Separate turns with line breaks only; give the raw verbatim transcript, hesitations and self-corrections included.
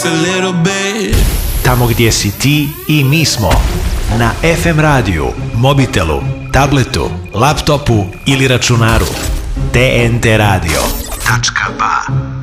just a little bit.
Tamo gdje si ti i mi smo. Na ef em radiju, mobitelu, tabletu, laptopu ili računaru. te en te radio tačka ba